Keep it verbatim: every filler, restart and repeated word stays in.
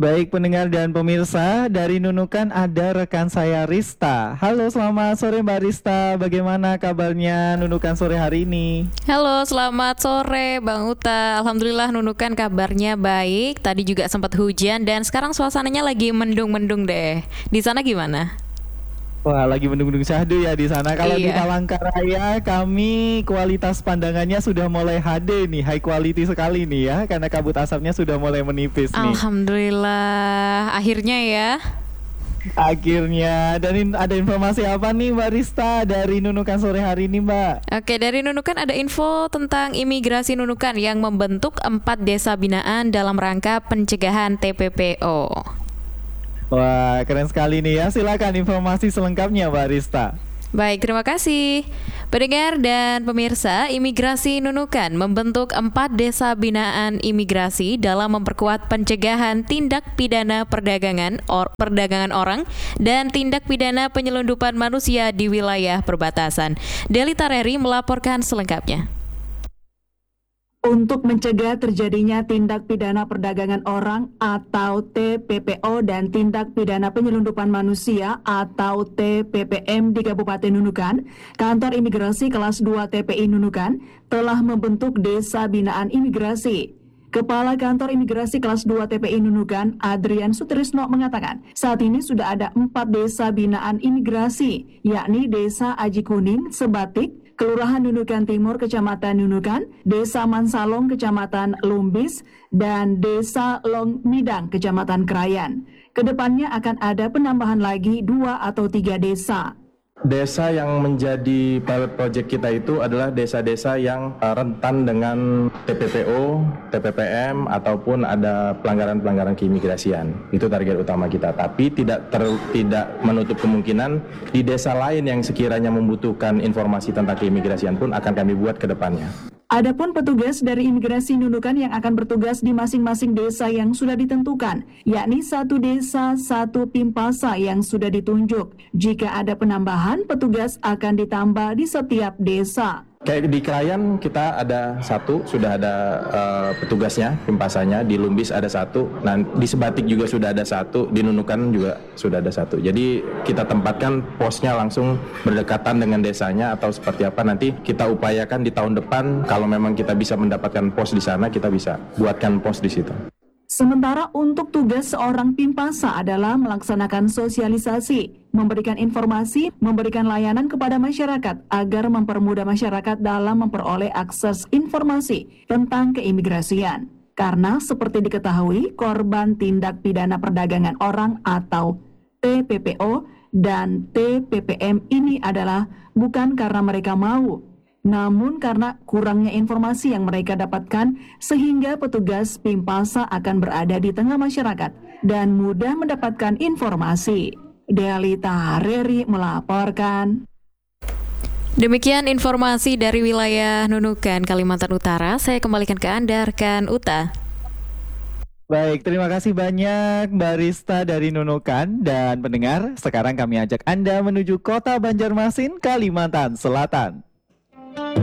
Baik pendengar dan pemirsa, dari Nunukan ada rekan saya Rista. Halo, selamat sore Mbak Rista. Bagaimana kabarnya Nunukan sore hari ini? Halo, selamat sore Bang Uta. Alhamdulillah Nunukan kabarnya baik. Tadi juga sempat hujan dan sekarang suasananya lagi mendung-mendung deh. Di sana gimana? Wah, lagi mendung-mendung syahdu ya di sana. Kalau di Iya. Palangkaraya, kami kualitas pandangannya sudah mulai H D nih, high quality sekali nih ya, karena kabut asapnya sudah mulai menipis nih. Alhamdulillah, akhirnya ya. Akhirnya, dan in- ada informasi apa nih Mbak Rista dari Nunukan sore hari ini Mbak? Oke, dari Nunukan ada info tentang imigrasi Nunukan yang membentuk empat desa binaan dalam rangka pencegahan T P P O. Wah, keren sekali nih ya. Silakan informasi selengkapnya Mbak Rista. Baik, terima kasih. Pendengar dan pemirsa, Imigrasi Nunukan membentuk empat desa binaan imigrasi dalam memperkuat pencegahan tindak pidana perdagangan or, perdagangan orang dan tindak pidana penyelundupan manusia di wilayah perbatasan. Deli Tareri melaporkan selengkapnya. Untuk mencegah terjadinya tindak pidana perdagangan orang atau T P P O dan tindak pidana penyelundupan manusia atau T P P M di Kabupaten Nunukan, Kantor Imigrasi Kelas dua T P I Nunukan telah membentuk Desa Binaan Imigrasi. Kepala Kantor Imigrasi Kelas dua T P I Nunukan, Adrian Sutrisno mengatakan, saat ini sudah ada empat desa binaan imigrasi, yakni Desa Aji Kuning, Sebatik, Kelurahan Nunukan Timur, Kecamatan Nunukan, Desa Mansalong, Kecamatan Lumbis, dan Desa Long Midang, Kecamatan Krayan. Kedepannya akan ada penambahan lagi dua atau tiga desa. Desa yang menjadi pilot project kita itu adalah desa-desa yang uh, rentan dengan T P P O, T P P M, ataupun ada pelanggaran-pelanggaran keimigrasian. Itu target utama kita. Tapi tidak ter, tidak menutup kemungkinan di desa lain yang sekiranya membutuhkan informasi tentang keimigrasian pun akan kami buat ke depannya. Adapun petugas dari Imigrasi Nunukan yang akan bertugas di masing-masing desa yang sudah ditentukan, yakni satu desa, satu pimpasa yang sudah ditunjuk. Jika ada penambahan, petugas akan ditambah di setiap desa. Kayak di Krayan kita ada satu, sudah ada uh, petugasnya, pimpasanya. Di Lumbis ada satu, nah di Sebatik juga sudah ada satu, di Nunukan juga sudah ada satu. Jadi kita tempatkan posnya langsung berdekatan dengan desanya atau seperti apa nanti kita upayakan di tahun depan kalau memang kita bisa mendapatkan pos di sana, kita bisa buatkan pos di situ. Sementara untuk tugas seorang pimpasa adalah melaksanakan sosialisasi, memberikan informasi, memberikan layanan kepada masyarakat agar mempermudah masyarakat dalam memperoleh akses informasi tentang keimigrasian. Karena seperti diketahui, korban tindak pidana perdagangan orang atau T P P O dan T P P M ini adalah bukan karena mereka mau, namun karena kurangnya informasi yang mereka dapatkan sehingga petugas Pimpasa akan berada di tengah masyarakat dan mudah mendapatkan informasi. Deli Tareri melaporkan. Demikian informasi dari wilayah Nunukan, Kalimantan Utara. Saya kembalikan ke Anda, rekan Uta. Baik, terima kasih banyak Mbak Rista dari Nunukan. Dan pendengar, sekarang kami ajak Anda menuju kota Banjarmasin, Kalimantan Selatan.